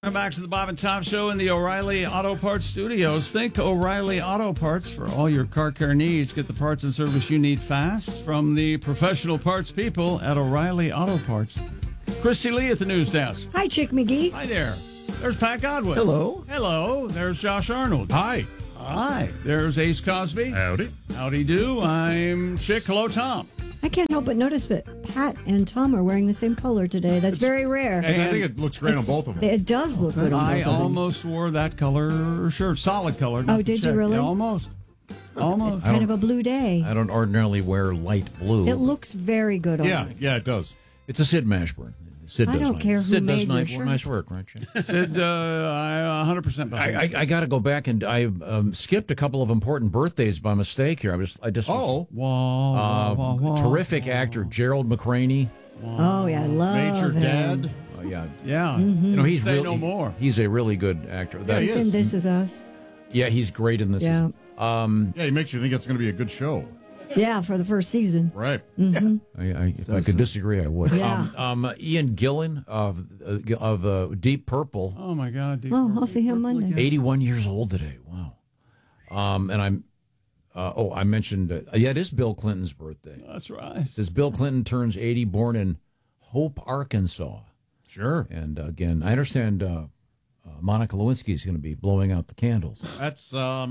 Welcome back to the Bob and Tom Show in the O'Reilly Auto Parts Studios. Think O'Reilly Auto Parts for all your car care needs. Get the parts and service you need fast from the professional parts people at O'Reilly Auto Parts. Christy Lee at the news desk. Hi, Chick McGee. Hi there. There's Pat Godwin. Hello. Hello. There's Josh Arnold. Hi. Hi. There's Ace Cosby. Howdy. Howdy do. I'm Chick. Hello, Tom. I can't help but notice that Pat and Tom are wearing the same color today. That's very rare. And I think it looks great on both of them. It does look good on I both of them. almost wore that color shirt. Solid color. Oh, did you really? Yeah, almost. Almost. Kind of a blue day. I don't ordinarily wear light blue. It looks very good on you. Yeah, it does. It's a Sid Mashburn. Sid I does don't nice. care who Sid does made your nice, shirt. nice work, right? Sid, I 100% behind you. I got to go back and I skipped a couple of important birthdays by mistake here. I just Whoa. terrific actor Gerald McCraney. Oh, yeah, I love Major him. Dad. Yeah, Yeah. you know he's Say really no more. He's a really good actor. Yeah, he He's in is. This Is Us. Yeah, he's great in this. Yeah. Yeah, he makes you think it's going to be a good show. Yeah, for the first season. Right. If I could disagree, I would. Yeah. Ian Gillan of Deep Purple, Oh, my God. Deep Oh, Purple. I'll see him Monday. 81 years old today. Wow. And I'm. I mentioned. It is Bill Clinton's birthday. That's right. It says Bill Clinton turns 80, born in Hope, Arkansas. Sure. And again, I understand Monica Lewinsky is going to be blowing out the candles. That's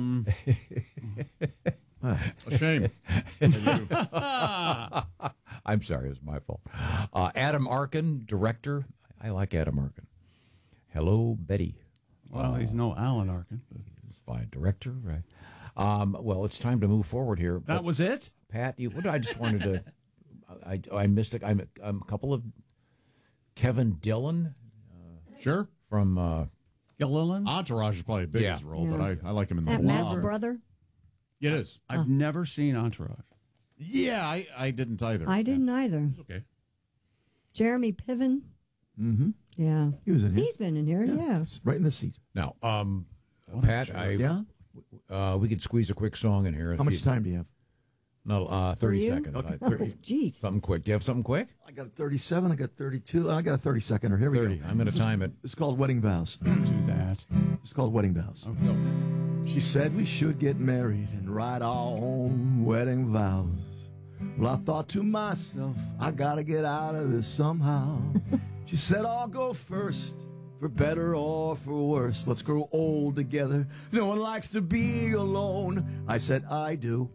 a shame. I'm sorry, it was my fault. Adam Arkin, director. I like Adam Arkin. Hello, Betty. Well, he's no Alan Arkin. But He's fine. Director, right? Well, it's time to move forward here. that was it? Pat, I just wanted to. I missed it. I'm a couple of Kevin Dillon Sure. from. Gilliland? Entourage is probably the biggest role, but I like him in the That Matt's Wall. brother? It is. I've never seen Entourage. Yeah, I didn't either. I didn't either. Okay. Jeremy Piven? Mm-hmm. Yeah. He was in here. He's been in here, yeah. Right in the seat. Now, Pat, Yeah? we could squeeze a quick song in here. How much time do you have? No, 30 you? seconds. Okay. 30, Jeez. something quick. Do you have something quick? I got 37. I got 32. I got a 30-seconder. Here we 30. go. I'm going to time it. It's called Wedding Vows. Do that. It's called Wedding Vows. She said we should get married and write our own wedding vows. Well, I thought to myself, I gotta get out of this somehow. She said, I'll go first, for better or for worse. Let's grow old together. No one likes to be alone. I said, I do.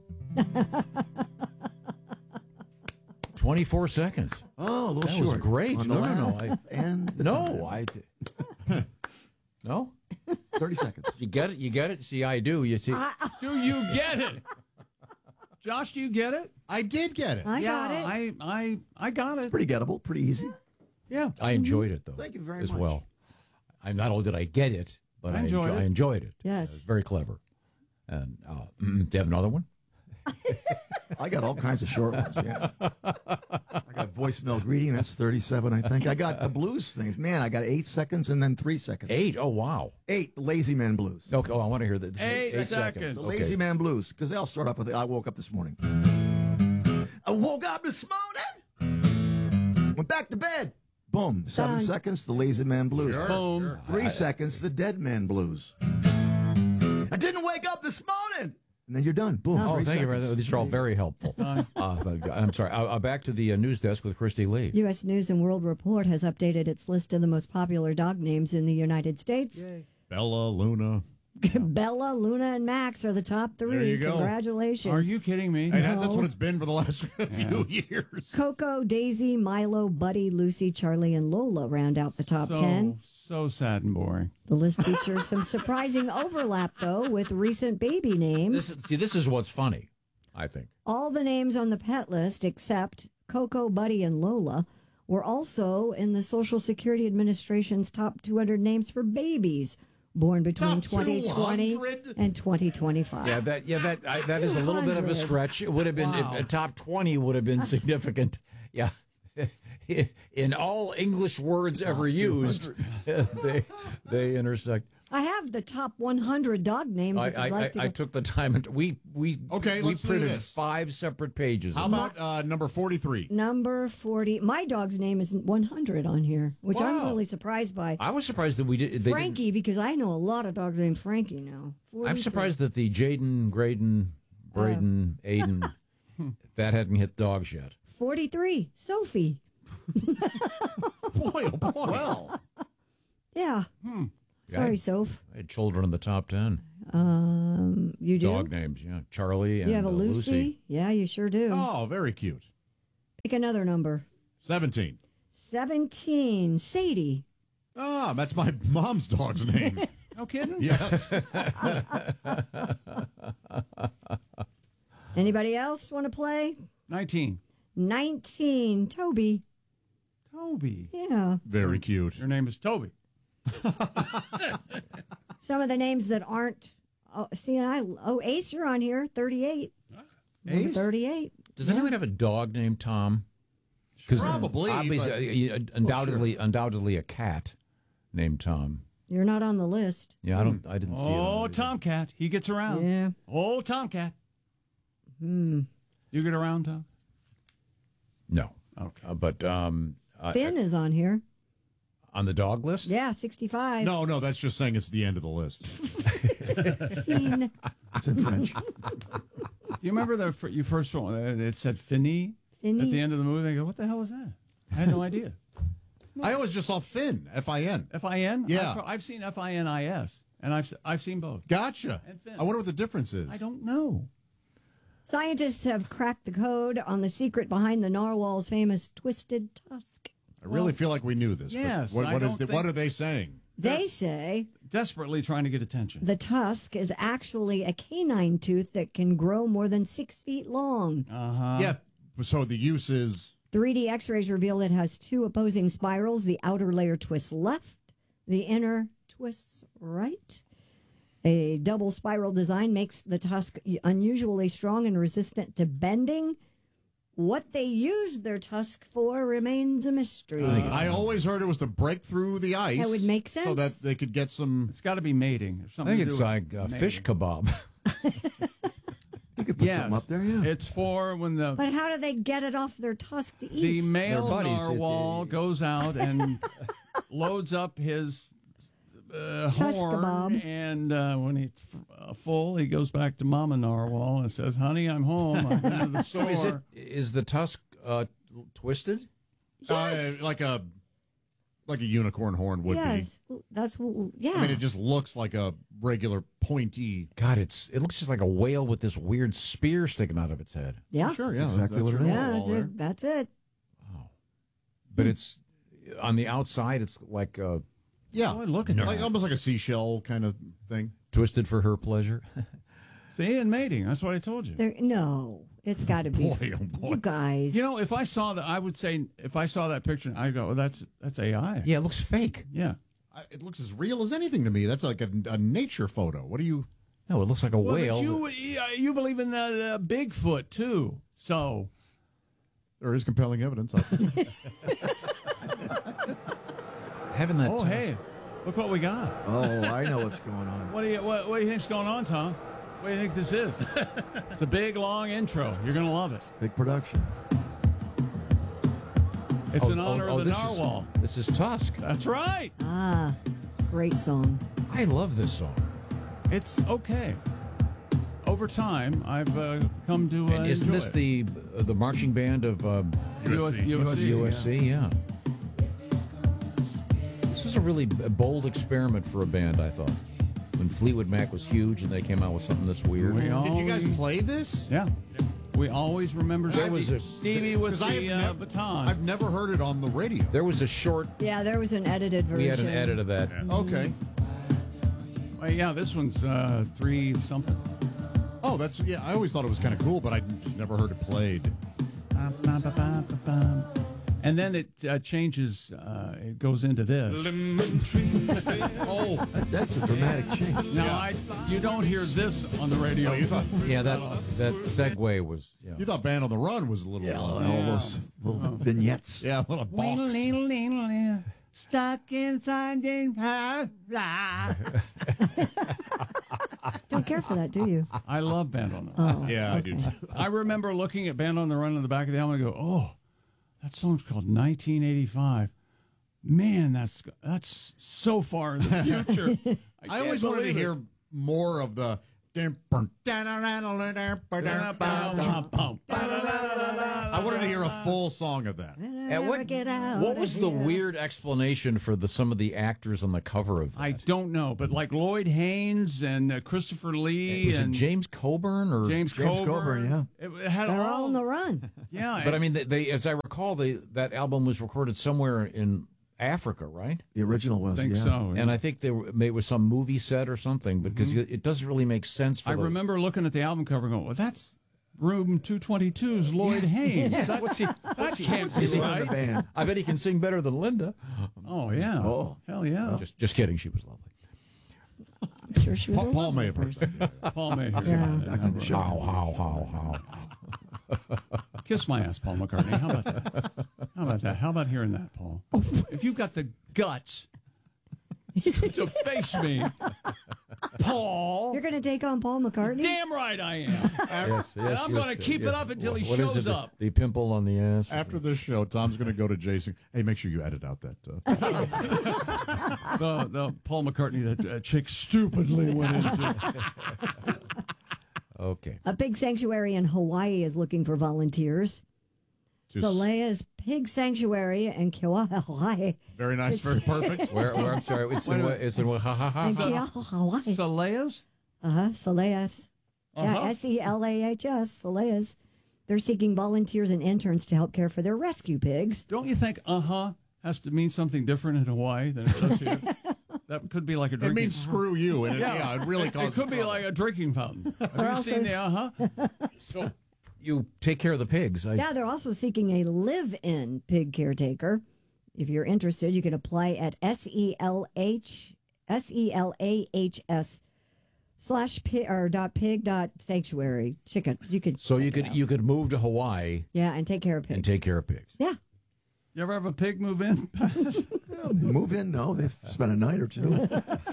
24 seconds. Oh, a little That short. was great. On the No. laugh and the No, time. no. 30 seconds. You get it. You get it. See, I do. You see. Do you get it? Josh, do you get it? I did get it. I got it. I got it. Pretty gettable, pretty easy. Yeah. I enjoyed it though. Thank you very as much. well. I not only did I get it, but I I enjoyed it. enjoyed it. Yes. It was very clever. And do you have another one? I got all kinds of short ones. Yeah. I got voicemail greeting. That's 37, I think. I got the blues things. Man, I got 8 seconds and then 3 seconds. 8. Oh wow. 8, the Lazy Man Blues. Okay. Oh, I want to hear that. 8 seconds. The Okay. Lazy Man Blues. Because they all start off with, I woke up this morning. I woke up this morning. Went back to bed. Boom. 7 Done. seconds, the Lazy Man Blues. Boom. 3 seconds, the Dead Man Blues. I didn't wake up this morning. And then you're done. Boom. Oh, 3 thank you. seconds. These are all very helpful. I'm sorry. Back to the news desk with Christy Lee. U.S. News and World Report has updated its list of the most popular dog names in the United States. Bella, Luna. Bella, Luna, and Max are the top 3. There you go. Congratulations. Are you kidding me? Hey, that's what it's been for the last few years. Coco, Daisy, Milo, Buddy, Lucy, Charlie, and Lola round out the top 10. So sad and boring. The list features some surprising overlap, though, with recent baby names. This is what's funny, I think. All the names on the pet list, except Coco, Buddy, and Lola, were also in the Social Security Administration's top 200 names for babies born between Top 2020 200? and 2025. That is a little bit of a 200. stretch. It would have been a top 20 would have been significant. Yeah. In all English words ever used, they intersect. I have the top 100 dog names. If you'd like to I took the time and we let's do printed this. 5 separate pages. How about number 43? Number 40. My dog's name is 100 on here, which I'm Wow. really surprised by. I was surprised that we did. Frankie, because I know a lot of dogs named Frankie now. I'm 43. surprised that the Jaden, Graydon, Braden, Aiden, that hadn't hit dogs yet. 43. Sophie. Boy, oh boy. Well, Yeah. Sorry, Soph. I had children in the top 10. You do? Dog names, yeah. Charlie and You have a Lucy? Yeah, you sure do. oh, very cute. Pick another number. 17. 17. Sadie. Ah, that's my mom's dog's name. No kidding? Yes. Anybody else want to play? 19. 19. Toby. Toby. Yeah. Very cute. Your name is Toby. Some of the names that aren't. Oh, Ace, you're on here. 38. Number Ace? 38. Does anyone have a dog named Tom? 'Cause Probably, obviously, undoubtedly a cat named Tom. You're not on the list. Yeah, I didn't see it. Oh, Tomcat. He gets around. Yeah. Oh, Tomcat. You get around, Tom? No. Okay. But Finn is on here. on the dog list? Yeah, 65. No, that's just saying it's the end of the list. Finn. It's in French. Do you remember you first one? It said Finny Finny? at the end of the movie. They go, what the hell is that? I had no idea. I always just saw Finn, F-I-N. F-I-N? Yeah. I've seen F-I-N-I-S, and I've seen both. Gotcha. And Finn. I wonder what the difference is. I don't know. Scientists have cracked the code on the secret behind the narwhal's famous twisted tusk. I really feel like we knew this. Yes, But I what don't think- what are they saying? They say Desperately trying to get attention. the tusk is actually a canine tooth that can grow more than 6 feet long. Yeah. So the use is 3D x-rays reveal it has 2 opposing spirals. The outer layer twists left, the inner twists right. A double spiral design makes the tusk unusually strong and resistant to bending. What they used their tusk for remains a mystery. I always heard it was to break through the ice. That would make So sense. that they could get some. It's got to be mating. There's I something think to it's do like with fish mating. kebab. You could put Yes. something up there, yeah. It's for when the But how do they get it off their tusk to the eat? male Their buddies, narwhal goes out and loads up his horn, kebab. and when he's full, he goes back to Mama Narwhal and says, "Honey, I'm home. I've been to the So store." is the tusk twisted? Like a unicorn horn would be. That's yeah. I mean, it just looks like a regular pointy. God, it looks just like a whale with this weird spear sticking out of its head. yeah. Sure, yeah, exactly what it your is. Yeah, narwhal that's there. it. That's it. But it's on the outside. It's like Yeah, Boy, look at that. like almost like a seashell kind of thing. twisted for her pleasure. See, and mating. That's what I told you. No, it's got to be. Boy, oh boy. You guys. You know, if I saw that, I would say, if I saw that picture, I go, oh, that's AI. Yeah, it looks fake. Yeah. It looks as real as anything to me. That's like a nature photo. What do you? No, it looks like a Well, whale. but you believe in the Bigfoot too, so There is compelling evidence. Having that. oh tusk- hey, look what we got. Oh, I know what's going on. What do you think's going on, Tom? What do you think this is? It's a big long intro. You're gonna love it. Big production. It's in honor of the this narwhal. This is Tusk. That's right. Ah, great song. I love this song. It's okay. Over time, I've come to And isn't enjoy this it. the marching band of USC? Yeah. This was a really bold experiment for a band, I thought. When Fleetwood Mac was huge and they came out with something this weird. We Did you guys always- play this? Yeah. We always remember There was Stevie with 'Cause I the have baton. I've never heard it on the radio. There was a short. Yeah, there was an edited version. We had an edit of that. Okay. Well, yeah, this one's 3 something. Oh, that's yeah. I always thought it was kind of cool, but I just never heard it played. And then it changes. It goes into this. Oh, That's a dramatic change. Now, you don't hear this on the radio. oh, you thought Yeah, that segue was. Yeah. you thought Band on the Run was a little. Yeah, all those little vignettes. Yeah, a little balk. Stuck inside the past. Don't care for that, do you? I love Band on the Run. Yeah, I do. I remember looking at Band on the Run in the back of the album and go, oh, that song's called 1985. Man, that's so far in the future. I always wanted to hear more of the. I wanted to hear a full song of that. And What what was the weird explanation for some of the actors on the cover of that? I don't know, but like Lloyd Haynes and Christopher Lee Was it and James Coburn or James Coburn, yeah. It had They're all on the run. yeah. But I mean, they as I recall, that album was recorded somewhere in Africa, right? The original was, I think yeah. so. And I think it was some movie set or something, because it doesn't really make sense for I remember looking at the album cover and going, well, that's Room 222's Lloyd Haynes. Yes, what's he? That can't be He's in the right. band. I bet he can sing better than Linda. Oh, yeah. Oh. Hell yeah. Just kidding. She was lovely. I'm sure she was a Paul may lovely have person. Paul Mayhew. Yeah. Back in the show. How. Kiss my ass, Paul McCartney. How about that? How about that? How about hearing that, Paul? If you've got the guts to face me, Paul. You're going to take on Paul McCartney? Damn right I am. Yes, And I'm going to keep it up until he What is shows it, up. The pimple on the ass. After this show, Tom's going to go to Jason. Hey, make sure you edit out that. The Paul McCartney that chick stupidly went into. Okay. A pig sanctuary in Hawaii is looking for volunteers. Salea's Pig Sanctuary in Kiawah, Hawaii. Very nice, very perfect. Where I'm sorry. It's in ha ha In ha. Kiawah, Hawaii. Salea's? Salea's. Yeah, Selahs. Salea's. They're seeking volunteers and interns to help care for their rescue pigs. Don't you think has to mean something different in Hawaii than it does here? That could be like a It drinking means screw you, and it really causes It could be trouble. like a drinking fountain. Have you also- seen the So you take care of the pigs. Yeah, they're also seeking a live-in pig caretaker. If you're interested, you can apply at selahs/pig.sanctuary. You could move to Hawaii yeah, and take care of pigs. and take care of pigs. Yeah. You ever have a pig move in? Move in? No, they've spent a night or two.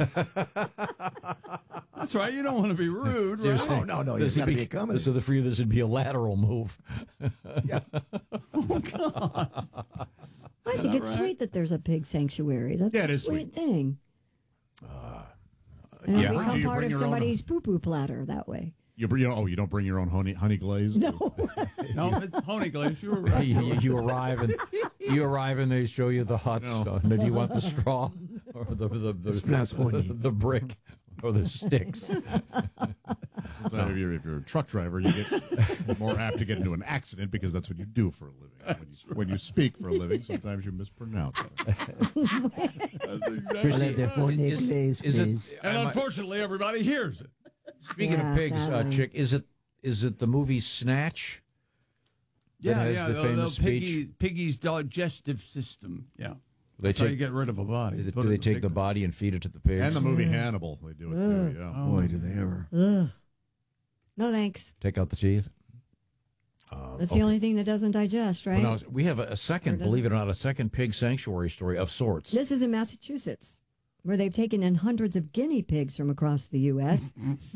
That's right. You don't want to be rude, right? Oh, no, you got to be accommodating. So for you, this would be a lateral move. I think it's sweet that there's a pig sanctuary. That's Yeah, it a is sweet sweet. thing. And yeah. you become Do you part bring of your own- somebody's poo-poo platter that way. You don't bring your own honey glaze? No. No, it's honey glaze. You were right. You arrive and they show you the huts. No. Do you want the straw or It's pronounced honey. the brick or the sticks? Sometimes if you're a truck driver, you get more apt to get into an accident because that's what you do for a living. When you speak for a living, sometimes you mispronounce it. That's exactly Is it? And unfortunately, everybody hears it. Speaking Yeah, of pigs, sadly. Chick, is it the movie Snatch? That has the famous speech? Piggy's digestive system. Yeah. They That's how you take get rid of a body. do Put it they in take pig the mouth. body and feed it to the pigs? And the movie Hannibal, they do it too. Yeah. Boy, do they ever. Ugh. No thanks. Take out the teeth. That's the only thing that doesn't digest, right? Well, now, we have a second, believe it or not, a second pig sanctuary story of sorts. This is in Massachusetts, where they've taken in hundreds of guinea pigs from across the U.S.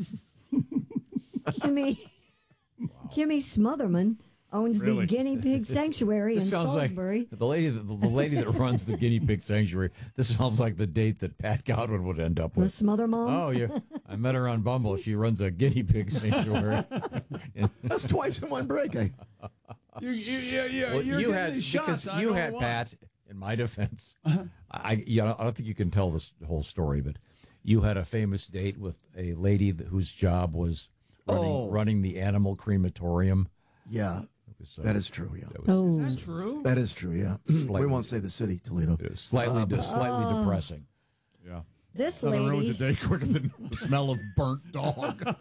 Kimmy Smotherman owns Really? the guinea pig sanctuary in This sounds like Salisbury. the lady that runs the guinea pig sanctuary. This sounds like the date that Pat Godwin would end up The with. Smother Mom. Oh, yeah. I met her on Bumble. She runs a guinea pig sanctuary. That's twice in one break. You're Well, getting you had these shots. because I you know had why. Pat. In my defense, I don't think you can tell this whole story, but you had a famous date with a lady whose job was running the animal crematorium. Yeah, was, that is true. Yeah, Oh, Is that true? that is true. Yeah, we won't say the city, Toledo. Slightly depressing. Yeah. this Nothing ruins a lady. day quicker than the smell of burnt dog.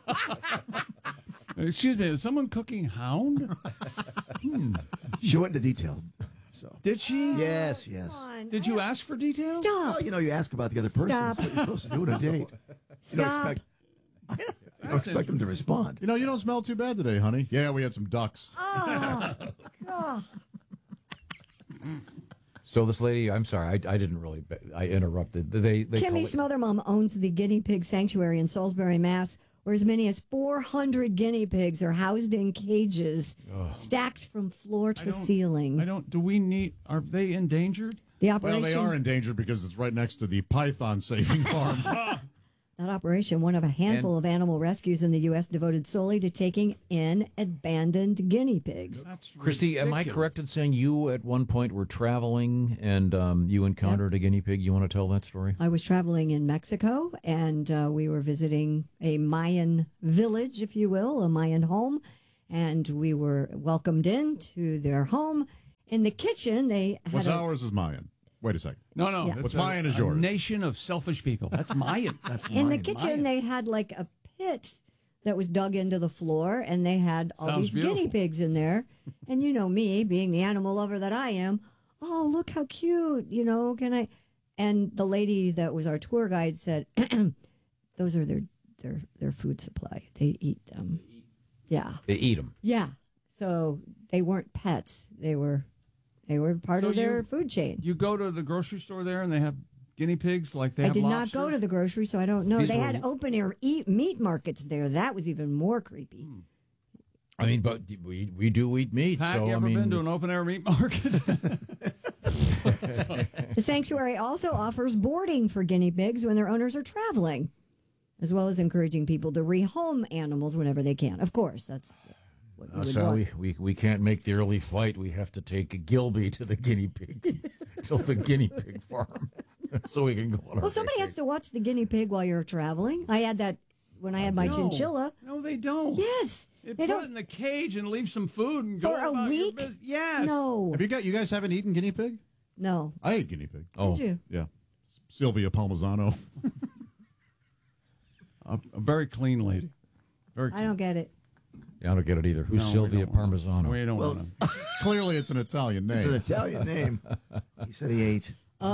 Excuse me, is someone cooking hound? She went into detail. So Did she? yes. Did you ask for details? Stop. Well, you ask about the other person. Stop. That's what you're supposed to do on a date. You don't Stop. expect. You don't expect them to respond. You don't smell too bad today, honey. Yeah, we had some ducks. Oh, God. So this lady, I'm sorry, I didn't really, I interrupted. They Kimmy Smothermom owns the guinea pig sanctuary in Salisbury, Mass., where as many as 400 guinea pigs are housed in cages, stacked from floor to ceiling. Are they endangered? The Well, operation, they are endangered because it's right next to the python saving farm. that operation, one of a handful of animal rescues in the U.S. devoted solely to taking in abandoned guinea pigs. That's Christy, am I ridiculous. correct in saying you at one point were traveling and you encountered a guinea pig? You want to tell that story? I was traveling in Mexico, and we were visiting a Mayan village, if you will, a Mayan home, and we were welcomed into their home. In the kitchen, they had What's ours is Mayan. Wait a second. No. Yeah. That's What's Mayan is yours. A nation of selfish people. That's Mayan. That's in the Mayan. kitchen, Mayan. they had like a pit that was dug into the floor, and they had all Sounds these guinea beautiful. pigs in there. And you know me, being the animal lover that I am, oh, look how cute, can I? And the lady that was our tour guide said, those are their food supply. They eat them. Yeah. They eat them. Yeah. So they weren't pets. They were part So of their you- food chain. You go to the grocery store there, and they have guinea pigs like they I have did lobsters? not go to the grocery, so I don't know. These They were- had open air meat markets there. That was even more creepy. I mean, but we do eat meat. Pat, so you ever I mean, been to an it's- open air meat market? The sanctuary also offers boarding for guinea pigs when their owners are traveling, as well as encouraging people to rehome animals whenever they can. Of course, that's what you would so want. we can't make the early flight. We have to take Gilby to the guinea pig, to the guinea pig farm, so we can go on. Well, somebody has to watch the guinea pig while you're traveling. I had that when I had my chinchilla. No, they don't. Yes, They they put it don't in the cage and leave some food and go for a about your week. business. Yes. No, You guys haven't eaten guinea pig? no. I ate guinea pig. Oh, Did you? Yeah. Sylvia Palmisano. A very clean lady. Very I don't get it. yeah, I don't get it either. Who's No, we Sylvia don't want it. Parmesan? We don't Well, want to. Clearly, it's an Italian It's an name. Italian name. He said he ate.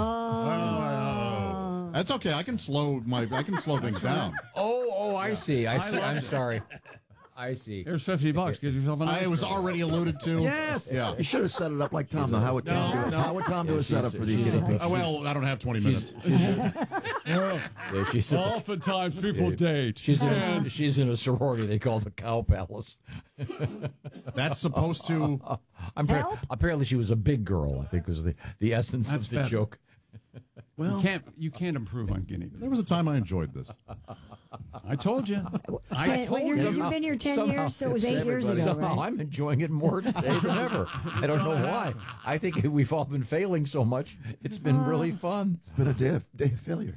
That's okay. I can slow things down. Oh, I see. I see. I'm sorry. I see. Here's $50. Get yourself an ice I was cream. already alluded to. Yes. Yeah. You should have set it up like Tom, though. How would Tom do it? How would Tom do a setup for these guinea pigs? Well, I don't have 20 minutes. Yeah, she's Oftentimes people date. she's in a sorority they call the Cow Palace. That's supposed to. Apparently, she was a big girl. I think was the essence That's of the better. joke. You can't improve on guinea pigs. There was a time I enjoyed this. I told you. You've been here 10 years, so it was 8 years ago, Somehow right? I'm enjoying it more today than ever. I don't know why. I think we've all been failing so much. It's been really fun. It's been a day of failure.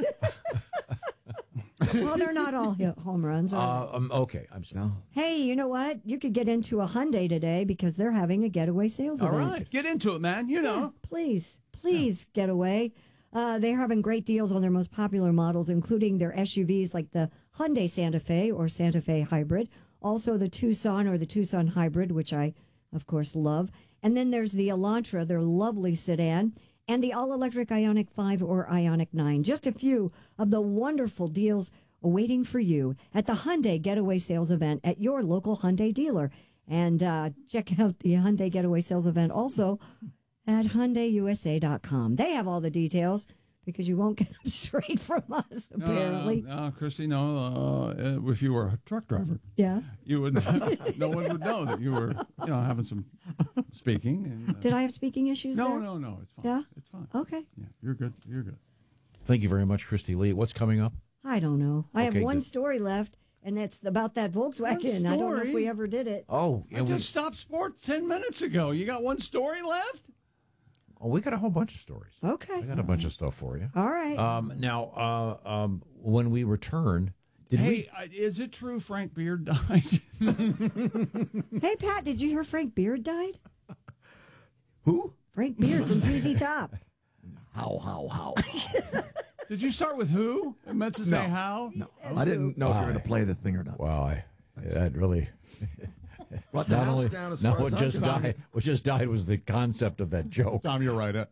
Well, they're not all home runs. are they? Okay, I'm sorry. No. Hey, you know what? You could get into a Hyundai today because they're having a getaway sales All event. right. Get into it, man. You know. Please get away. They're having great deals on their most popular models, including their SUVs like the Hyundai Santa Fe or Santa Fe Hybrid, also the Tucson or the Tucson Hybrid, which I, of course, love. And then there's the Elantra, their lovely sedan, and the all-electric Ioniq 5 or Ioniq 9. Just a few of the wonderful deals awaiting for you at the Hyundai Getaway Sales Event at your local Hyundai dealer. And check out the Hyundai Getaway Sales Event also at HyundaiUSA.com. They have all the details because you won't get them straight from us, apparently. No, Christy, no. If you were a truck driver, Yeah. you would. No one would know that you were, having some speaking. And, Did I have speaking issues there? No. It's fine. Yeah? It's fine. Okay. Yeah, you're good. You're good. Thank you very much, Christy Lee. What's coming up? I don't know. I have Okay, one good. story left, and it's about that Volkswagen. I don't know if story? we ever did it. Oh, I just stopped sports 10 minutes ago. You got one story left? we got a whole bunch of stories. I Okay. got a bunch of stuff for you. All right. Now, when we return, Hey, is it true Frank Beard died? Hey, Pat, did you hear Frank Beard died? Who? Frank Beard from ZZ Top. How? Did you start with who? It meant to say how? No. I didn't know if you were going to play the thing or not. wow, that really. Brought the Not house only down as no, far what as just I'm concerned. died. What just died was the concept of that joke. Tom, you're right.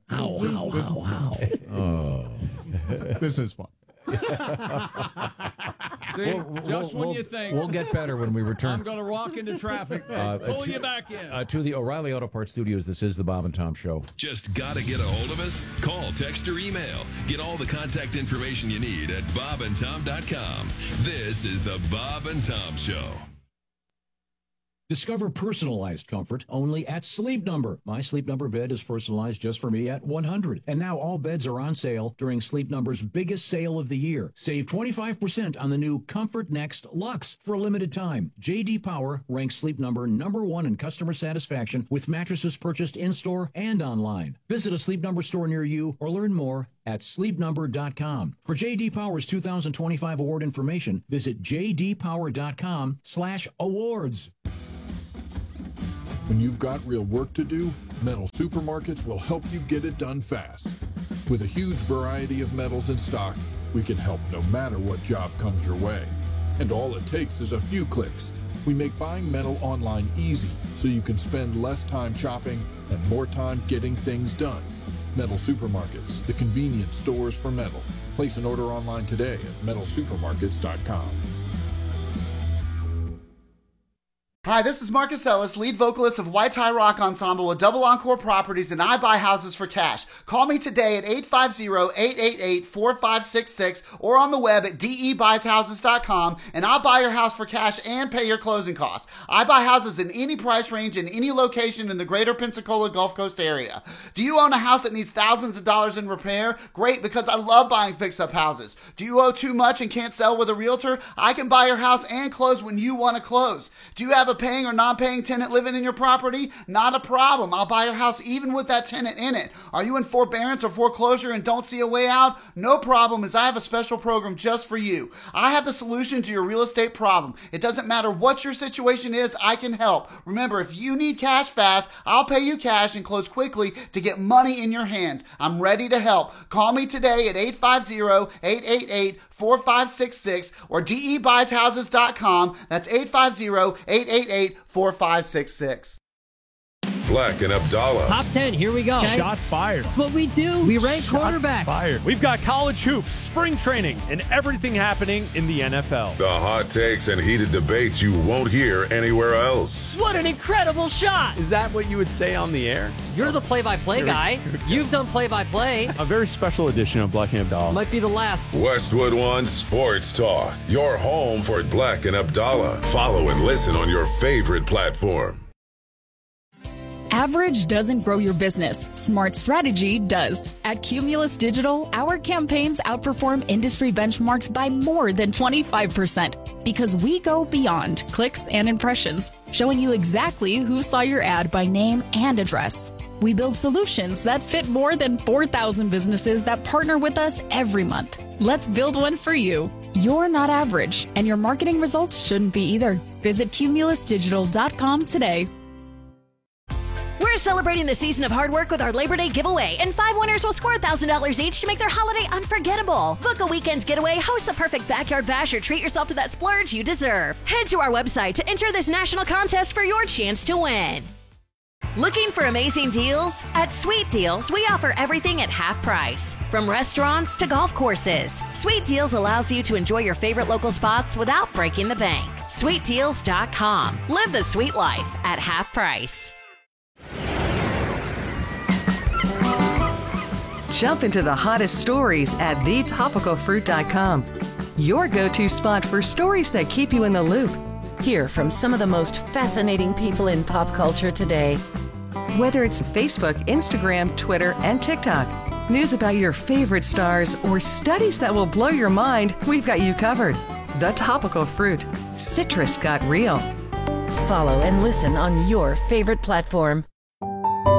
How? This is fun. See? Just when you think. We'll get better when we return. I'm going to walk into traffic, pull you back in. To the O'Reilly Auto Parts Studios, this is the Bob and Tom Show. Just got to get a hold of us? Call, text, or email. Get all the contact information you need at bobandtom.com. This is the Bob and Tom Show. Discover personalized comfort only at Sleep Number. My Sleep Number bed is personalized just for me at $100. And now all beds are on sale during Sleep Number's biggest sale of the year. Save 25% on the new Comfort Next Luxe for a limited time. J.D. Power ranks Sleep Number #1 in customer satisfaction with mattresses purchased in-store and online. Visit a Sleep Number store near you or learn more at sleepnumber.com. For J.D. Power's 2025 award information, visit jdpower.com/awards. When you've got real work to do, Metal Supermarkets will help you get it done fast. With a huge variety of metals in stock, we can help no matter what job comes your way. And all it takes is a few clicks. We make buying metal online easy so you can spend less time shopping and more time getting things done. Metal Supermarkets, the convenient stores for metal. Place an order online today at metalsupermarkets.com. Hi, this is Marcus Ellis, lead vocalist of White Tie Rock Ensemble with Double Encore Properties, and I buy houses for cash. Call me today at 850-888-4566 or on the web at debuysHouses.com, and I'll buy your house for cash and pay your closing costs. I buy houses in any price range in any location in the greater Pensacola Gulf Coast area. Do you own a house that needs thousands of dollars in repair? Great, because I love buying fix-up houses. Do you owe too much and can't sell with a realtor? I can buy your house and close when you want to close. Do you have a paying or non-paying tenant living in your property? Not a problem. I'll buy your house even with that tenant in it. Are you in forbearance or foreclosure and don't see a way out? No problem, as I have a special program just for you. I have the solution to your real estate problem. It doesn't matter what your situation is, I can help. Remember, if you need cash fast, I'll pay you cash and close quickly to get money in your hands. I'm ready to help. Call me today at 850-888-4566 or debuysHouses.com. That's 850-888-4566. Black and Abdallah. Top 10, here we go. Okay. Shots fired. That's what we do. We rank quarterbacks. Fired. We've got college hoops, spring training, and everything happening in the NFL. The hot takes and heated debates you won't hear anywhere else. What an incredible shot. Is that what you would say on the air? You're the play-by-play guy. You've done play-by-play. A very special edition of Black and Abdallah. Might be the last. Westwood One Sports Talk. Your home for Black and Abdallah. Follow and listen on your favorite platform. Average doesn't grow your business. Smart strategy does. At Cumulus Digital, our campaigns outperform industry benchmarks by more than 25% because we go beyond clicks and impressions, showing you exactly who saw your ad by name and address. We build solutions that fit more than 4,000 businesses that partner with us every month. Let's build one for you. You're not average, and your marketing results shouldn't be either. Visit cumulusdigital.com today. We're celebrating the season of hard work with our Labor Day giveaway, and 5 winners will score $1,000 each to make their holiday unforgettable. Book a weekend's getaway, host the perfect backyard bash, or treat yourself to that splurge you deserve. Head to our website to enter this national contest for your chance to win. Looking for amazing deals? At Sweet Deals, we offer everything at half price, from restaurants to golf courses. Sweet Deals allows you to enjoy your favorite local spots without breaking the bank. SweetDeals.com. Live the sweet life at half price. Jump into the hottest stories at thetopicalfruit.com. Your go-to spot for stories that keep you in the loop. Hear from some of the most fascinating people in pop culture today. Whether it's Facebook, Instagram, Twitter, and TikTok, news about your favorite stars, or studies that will blow your mind, we've got you covered. The Topical Fruit. Citrus got real. Follow and listen on your favorite platform.